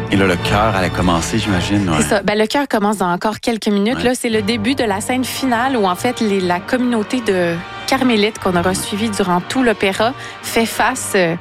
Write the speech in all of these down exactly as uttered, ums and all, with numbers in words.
Et là, le chœur allait commencer, j'imagine. Ouais. C'est ça. Ben, le chœur commence dans encore quelques minutes. Ouais. Là, c'est le début de la scène finale où, en fait, les, la communauté de carmélites qu'on aura suivie durant tout l'opéra fait face euh,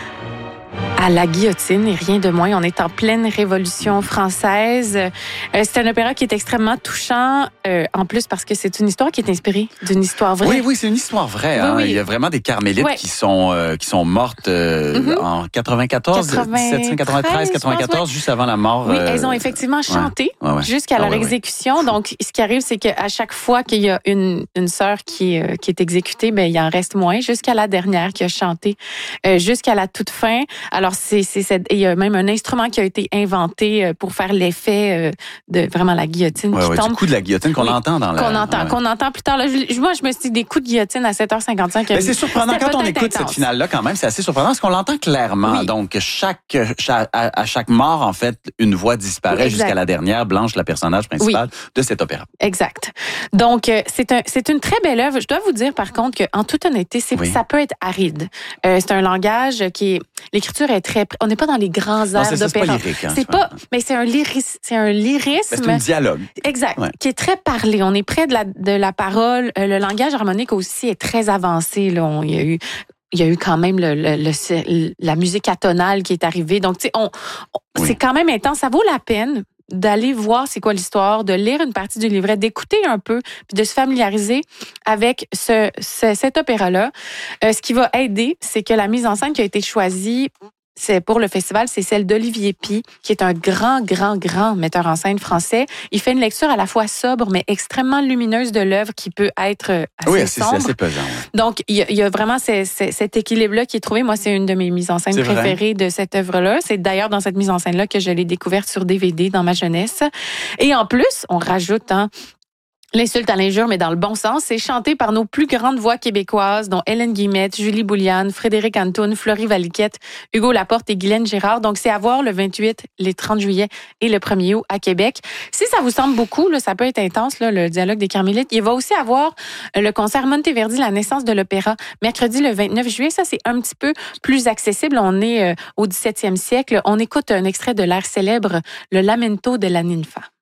à la guillotine et rien de moins. On est en pleine Révolution française. Euh, c'est un opéra qui est extrêmement touchant, euh, en plus parce que c'est une histoire qui est inspirée d'une histoire vraie. Oui, oui, c'est une histoire vraie. Oui, Hein? oui. Il y a vraiment des carmélites Ouais. qui sont euh, qui sont mortes euh, Mm-hmm. en quatre-vingt-quatorze, dix-sept cent quatre-vingt-treize, quatre-vingt-quatorze, juste avant la mort. Oui, euh, elles ont effectivement chanté ouais, ouais. jusqu'à Ah, leur ouais, ouais. exécution. Donc, ce qui arrive, c'est qu'à chaque fois qu'il y a une, une sœur qui, euh, qui est exécutée, ben il en reste moins jusqu'à la dernière qui a chanté euh, jusqu'à la toute fin. Alors, c'est, c'est, c'est, il y a même un instrument qui a été inventé euh, pour faire l'effet euh, de vraiment la guillotine Ouais, qui ouais, tombe. du coup de la guillotine qu'on Oui, entend dans la... Qu'on entend, ouais. qu'on entend plus tard. Là, je, moi, je me suis dit des coups de guillotine à sept heures cinquante-cinq. Mais c'est surprenant C'était quand on peut-être écoute cette intense. finale-là, quand même, c'est assez surprenant parce qu'on l'entend clairement. Oui. Donc, chaque, chaque à, à chaque mort, en fait, une voix disparaît Exact. jusqu'à la dernière, Blanche, la personnage principale de cet opéra. Exact. Donc, euh, c'est un, c'est une très belle œuvre. Je dois vous dire, par contre, qu'en toute honnêteté, c'est, Oui. ça peut être aride. Euh, c'est un langage qui est... L'écriture est très... On n'est pas dans les grands Non, airs c'est ça, c'est pas d'opéra. lyrique. Hein, C'est pas... Mais c'est un lyrisme. C'est un lyrisme... C'est un dialogue. Exact. Ouais. Qui est très parlé. On est près de la, de la parole. Euh, le langage harmonique aussi est très avancé. Là. On, il y a eu... Il y a eu quand même le, le, le, la musique atonale qui est arrivée. Donc, tu sais, on, on Oui. c'est quand même intense. Ça vaut la peine d'aller voir c'est quoi l'histoire, de lire une partie du livret, d'écouter un peu, puis de se familiariser avec ce, ce cet opéra-là. Euh, ce qui va aider, c'est que la mise en scène qui a été choisie, c'est pour le festival, c'est celle d'Olivier Py, qui est un grand, grand, grand metteur en scène français. Il fait une lecture à la fois sobre, mais extrêmement lumineuse de l'œuvre qui peut être assez Oui, c'est, sombre. c'est assez pesant. Ouais. Donc, il y a, il y a vraiment ce, ce, cet équilibre-là qui est trouvé. Moi, c'est une de mes mises en scène C'est vrai. préférées de cette œuvre-là. C'est d'ailleurs dans cette mise en scène-là que je l'ai découverte sur D V D dans ma jeunesse. Et en plus, on rajoute... Hein, l'insulte à l'injure, mais dans le bon sens, c'est chanté par nos plus grandes voix québécoises, dont Hélène Guillemette, Julie Bouliane, Frédéric Antoun, Florie Valiquette, Hugo Laporte et Guylaine Girard. Donc, c'est à voir le vingt-huit, les trente juillet et le premier août à Québec. Si ça vous semble beaucoup, là, ça peut être intense, là, le dialogue des Carmélites. Il va aussi avoir le concert Monteverdi, la naissance de l'opéra, mercredi le vingt-neuf juillet. Ça, c'est un petit peu plus accessible. On est euh, au dix-septième siècle. On écoute un extrait de l'air célèbre, le Lamento de la Ninfa.